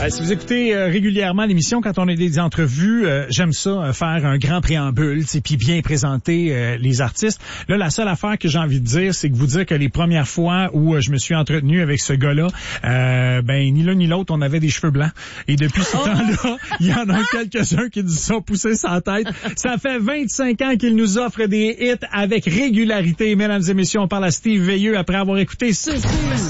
Si vous écoutez régulièrement l'émission, quand on a des entrevues, j'aime ça, faire un grand préambule, puis bien présenter les artistes. Là, la seule affaire que j'ai envie de dire, c'est que vous dire que les premières fois où je me suis entretenu avec ce gars-là, ni l'un ni l'autre, on avait des cheveux blancs. Et depuis ce temps-là, il y en a quelques-uns qui nous sont poussés sa tête. Ça fait 25 ans qu'il nous offre des hits avec régularité. Mesdames et messieurs, on parle à Steve Veilleux après avoir écouté ceci.